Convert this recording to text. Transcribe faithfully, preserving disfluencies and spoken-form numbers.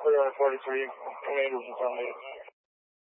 clear on forty-three, tornadoes in front of me.